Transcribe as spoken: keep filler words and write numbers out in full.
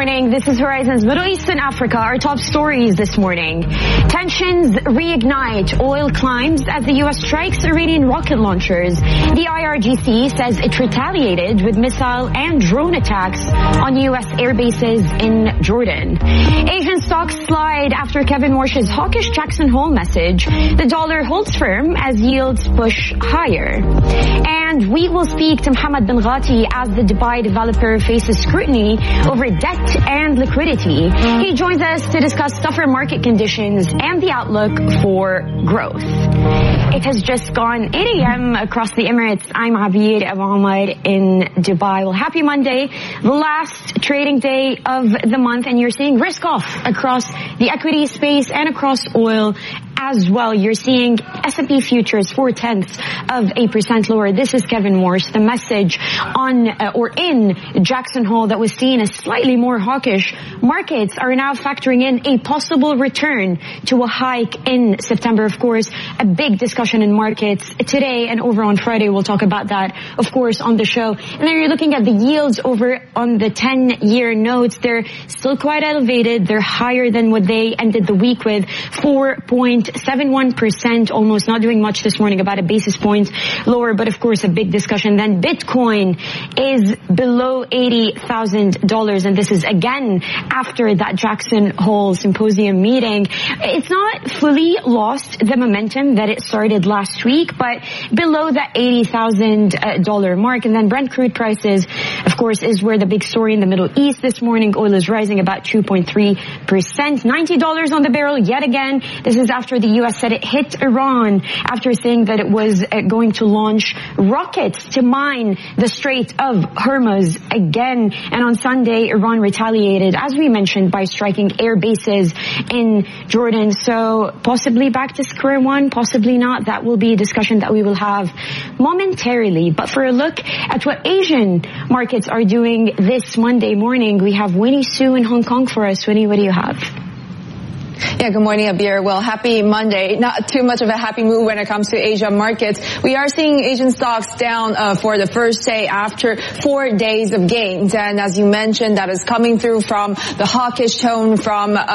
morning. This is Horizon's Middle East and Africa. Our top stories this morning. Tensions reignite. Oil climbs as the U S strikes Iranian rocket launchers. The I R G C says it retaliated with missile and drone attacks on U S air bases in Jordan. Asian stocks slide after Kevin Warsh's hawkish Jackson Hole message. The dollar holds firm as yields push higher. And we will speak to Mohammed bin Ghati as the Dubai developer faces scrutiny over debt and liquidity. He joins us to discuss tougher market conditions and the outlook for growth. It has just gone eight a.m. across the Emirates. I'm Abir Abu Omar in Dubai. Well, happy Monday, the last trading day of the month, and you're seeing risk off across the equity space and across oil as well. You're seeing S and P futures four tenths of a percent lower. This is Kevin Warsh. The message on uh, or in Jackson Hole that was seen as slightly more hawkish. Markets are now factoring in a possible return to a hike in September. Of course, a big discussion in markets today and over on Friday. We'll talk about that, of course, on the show. And then you're looking at the yields over on the ten-year notes. They're still quite elevated. They're higher than what they ended the week with, four point seven one percent, almost not doing much this morning, about a basis point lower, but of course a big discussion. Then Bitcoin is below eighty thousand dollars, and this is again after that Jackson Hole symposium meeting. It's not fully lost the momentum that it started last week, but below that eighty thousand dollars mark. And then Brent crude prices, of course, is where the big story in the Middle East this morning. Oil is rising about two point three percent, ninety dollars on the barrel yet again. This is after the U S said it hit Iran after saying that it was uh, going to launch rockets to mine the Strait of Hormuz again. And on Sunday, Iran retaliated, as we mentioned, by striking air bases in Jordan. So possibly back to square one, possibly not. That will be a discussion that we will have momentarily. But for a look at what Asian markets are doing this Monday morning, we have Winnie Su in Hong Kong for us. Winnie, what do you have? Yeah, good morning, Abir. Well, happy Monday. Not too much of a happy mood when it comes to Asia markets. We are seeing Asian stocks down uh, for the first day after four days of gains. And as you mentioned, that is coming through from the hawkish tone from uh,